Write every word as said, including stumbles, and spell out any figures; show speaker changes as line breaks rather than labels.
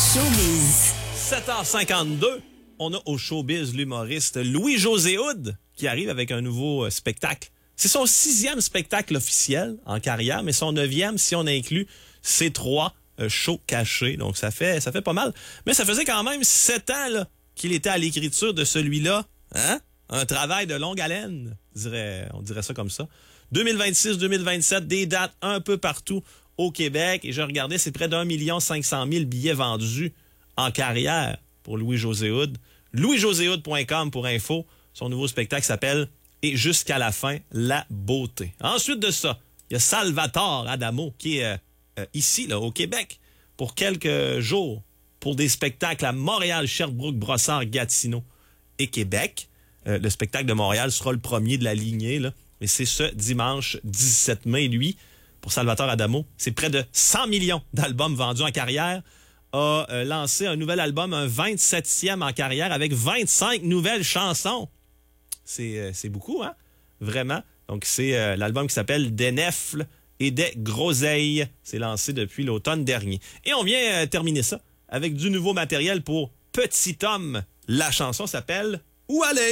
Showbiz.
sept heures cinquante-deux, on a au showbiz l'humoriste Louis-José Hood qui arrive avec un nouveau euh, spectacle. C'est son sixième spectacle officiel en carrière, mais son neuvième si on inclut ses trois euh, shows cachés. Donc ça fait ça fait pas mal. Mais ça faisait quand même sept ans là, qu'il était à l'écriture de celui-là. Hein? Un travail de longue haleine, dirait, on dirait ça comme ça. deux mille vingt-six deux mille vingt-sept, des dates un peu partout au Québec. Et je regardais, c'est près d'un million cinq cent mille billets vendus en carrière pour Louis-José Hood. louis josé hood point com pour info. Son nouveau spectacle s'appelle « Et jusqu'à la fin, la beauté ». Ensuite de ça, il y a Salvatore Adamo qui est euh, euh, ici, là, au Québec, pour quelques jours, pour des spectacles à Montréal, Sherbrooke, Brossard, Gatineau et Québec. Euh, le spectacle de Montréal sera le premier de la lignée, là. Mais c'est ce dimanche dix-sept mai. Lui, pour Salvatore Adamo, c'est près de cent millions d'albums vendus en carrière. A euh, lancé un nouvel album, un vingt-septième en carrière, avec vingt-cinq nouvelles chansons. C'est, euh, c'est beaucoup, hein? Vraiment. Donc, c'est euh, l'album qui s'appelle « Des Nefles et des Groseilles ». C'est lancé depuis l'automne dernier. Et on vient euh, terminer ça avec du nouveau matériel pour Petit Homme. La chanson s'appelle « Où aller ».